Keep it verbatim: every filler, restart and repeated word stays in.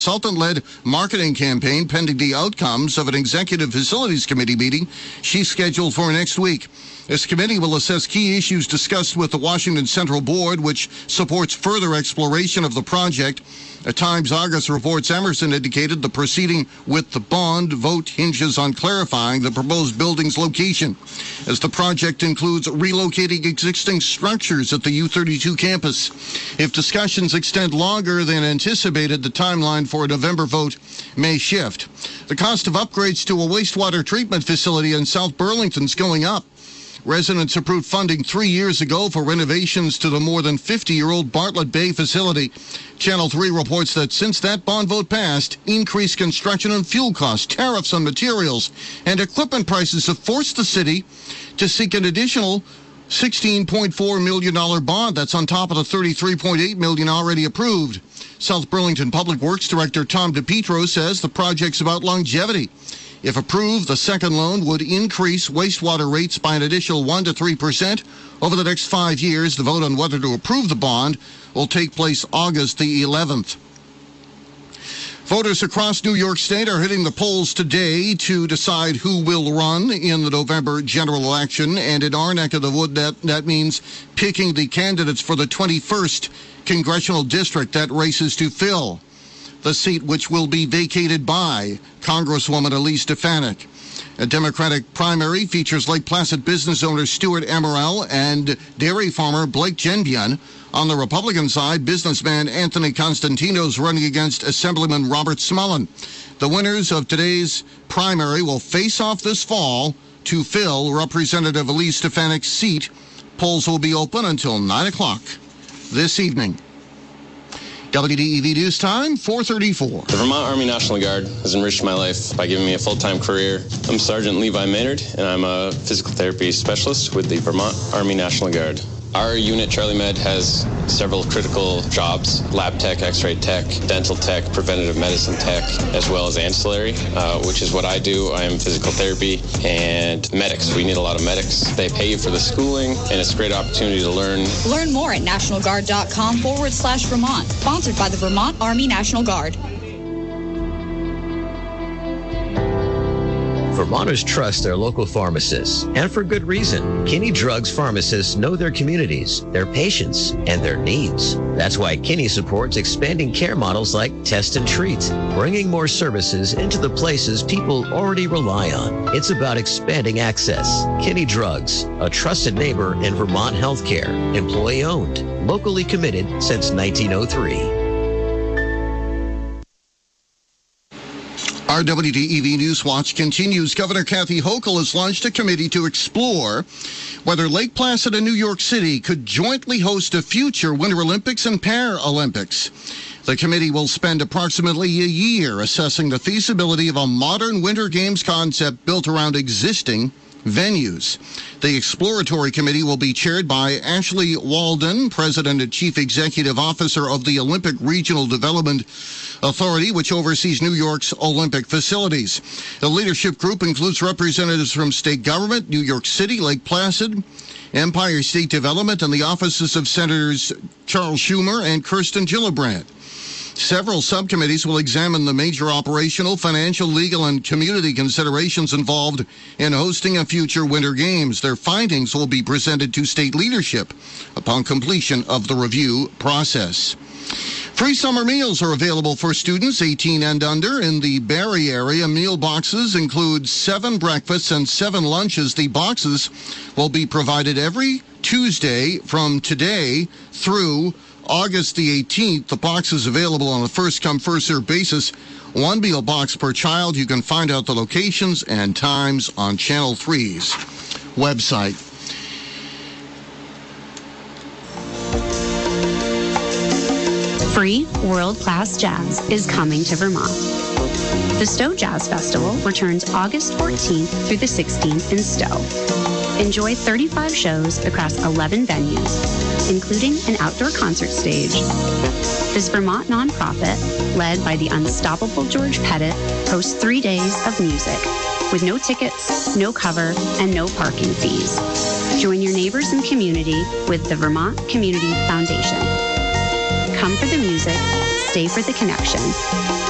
consultant-led marketing campaign pending the outcomes of an executive facilities committee meeting she's scheduled for next week. This committee will assess key issues discussed with the Washington Central Board, which supports further exploration of the project. At Times Argus reports Emerson indicated the proceeding with the bond vote hinges on clarifying the proposed building's location, as the project includes relocating existing structures at the U thirty-two campus. If discussions extend longer than anticipated, the timeline for a November vote may shift. The cost of upgrades to a wastewater treatment facility in South Burlington is going up. Residents approved funding three years ago for renovations to the more than fifty-year-old Bartlett Bay facility. Channel three reports that since that bond vote passed, increased construction and fuel costs, tariffs on materials, and equipment prices have forced the city to seek an additional sixteen point four million dollars bond. That's on top of the thirty-three point eight million dollars already approved. South Burlington Public Works Director Tom DePietro says the project's about longevity. If approved, the second loan would increase wastewater rates by an additional one to three percent over the next five years. The vote on whether to approve the bond will take place August the eleventh. Voters across New York State are hitting the polls today to decide who will run in the November general election. And in our neck of the wood, that, that means picking the candidates for the twenty-first congressional district that races to fill the seat which will be vacated by Congresswoman Elise Stefanik. A Democratic primary features Lake Placid business owner Stuart Emerell and dairy farmer Blake Genbian. On the Republican side, businessman Anthony Constantino is running against Assemblyman Robert Smullen. The winners of today's primary will face off this fall to fill Representative Elise Stefanik's seat. Polls will be open until nine o'clock this evening. W D E V News Time, four thirty-four. The Vermont Army National Guard has enriched my life by giving me a full-time career. I'm Sergeant Levi Maynard, and I'm a physical therapy specialist with the Vermont Army National Guard. Our unit, Charlie Med, has several critical jobs: lab tech, x-ray tech, dental tech, preventative medicine tech, as well as ancillary, uh, which is what I do. I am physical therapy and medics. We need a lot of medics. They pay you for the schooling, and it's a great opportunity to learn. Learn more at nationalguard.com forward slash Vermont. Sponsored by the Vermont Army National Guard. Vermonters trust their local pharmacists, and for good reason. Kinney Drugs pharmacists know their communities, their patients, and their needs. That's why Kinney supports expanding care models like Test and Treat, bringing more services into the places people already rely on. It's about expanding access. Kinney Drugs, a trusted neighbor in Vermont healthcare, employee-owned, locally committed since nineteen oh three. Our W D E V News Watch continues. Governor Kathy Hochul has launched a committee to explore whether Lake Placid and New York City could jointly host a future Winter Olympics and Paralympics. The committee will spend approximately a year assessing the feasibility of a modern Winter Games concept built around existing venues. The exploratory committee will be chaired by Ashley Walden, President and Chief Executive Officer of the Olympic Regional Development Authority, which oversees New York's Olympic facilities. The leadership group includes representatives from state government, New York City, Lake Placid, Empire State Development, and the offices of Senators Charles Schumer and Kirsten Gillibrand. Several subcommittees will examine the major operational, financial, legal, and community considerations involved in hosting a future Winter Games. Their findings will be presented to state leadership upon completion of the review process. Free summer meals are available for students eighteen and under in the Barrie area. Meal boxes include seven breakfasts and seven lunches. The boxes will be provided every Tuesday from today through August the eighteenth. The box is available on a first-come, first-served basis. One meal box per child. You can find out the locations and times on Channel three's website. Free world-class jazz is coming to Vermont. The Stowe Jazz Festival returns August fourteenth through the sixteenth in Stowe. Enjoy thirty-five shows across eleven venues, including an outdoor concert stage. This Vermont nonprofit, led by the unstoppable George Pettit, hosts three days of music with no tickets, no cover, and no parking fees. Join your neighbors and community with the Vermont Community Foundation. Come for the music, stay for the connection.